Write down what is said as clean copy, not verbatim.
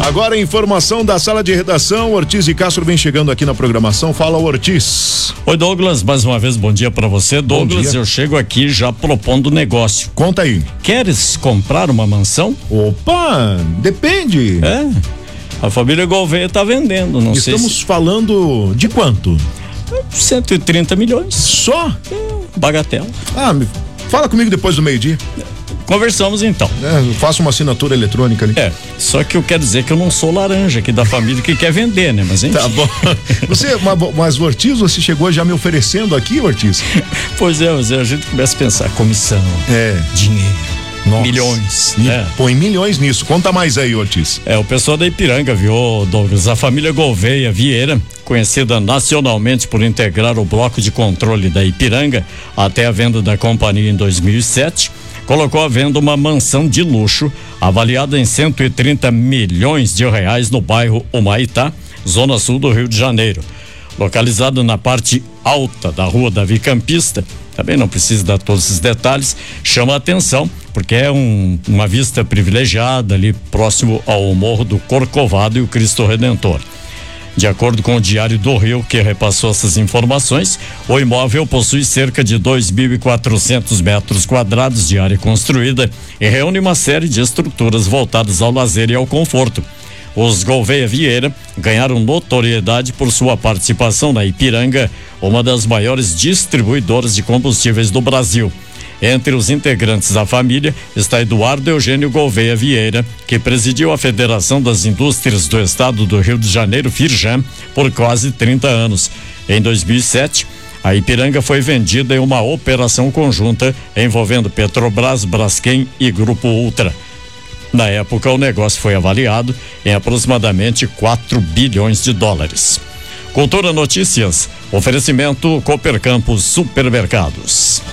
Agora a informação da sala de redação. Ortiz e Castro vem chegando aqui na programação. Fala, Ortiz. Oi, Douglas, mais uma vez bom dia pra você. Douglas, eu chego aqui já propondo negócio. Conta aí. Queres comprar uma mansão? Opa, depende. A família Gouveia tá vendendo, não sei. Estamos falando de quanto? 130 milhões. Só? Bagatela. Fala comigo depois do meio-dia. Conversamos então. Eu faço uma assinatura eletrônica ali. Só que eu quero dizer que eu não sou laranja aqui da família que quer vender, né? Mas Tá bom. Mas Ortiz, você chegou já me oferecendo aqui, Ortiz? Pois é, a gente começa a pensar, comissão, dinheiro, milhões. Põe milhões nisso, conta mais aí, Ortiz. O pessoal da Ipiranga, viu, Douglas? A família Gouveia Vieira, conhecida nacionalmente por integrar o bloco de controle da Ipiranga até a venda da companhia em 2007, colocou à venda uma mansão de luxo avaliada em 130 milhões de reais no bairro Humaitá, zona sul do Rio de Janeiro. Localizado na parte alta da rua Davi Campista, também não precisa dar todos esses detalhes, chama a atenção porque é uma vista privilegiada ali próximo ao Morro do Corcovado e o Cristo Redentor. De acordo com o Diário do Rio, que repassou essas informações, o imóvel possui cerca de 2.400 metros quadrados de área construída e reúne uma série de estruturas voltadas ao lazer e ao conforto. Os Gouveia Vieira ganharam notoriedade por sua participação na Ipiranga, uma das maiores distribuidoras de combustíveis do Brasil. Entre os integrantes da família está Eduardo Eugênio Gouveia Vieira, que presidiu a Federação das Indústrias do Estado do Rio de Janeiro, Firjan, por quase 30 anos. Em 2007, a Ipiranga foi vendida em uma operação conjunta envolvendo Petrobras, Braskem e Grupo Ultra. Na época, o negócio foi avaliado em aproximadamente 4 bilhões de dólares. Cultura Notícias, oferecimento Cooper Campos Supermercados.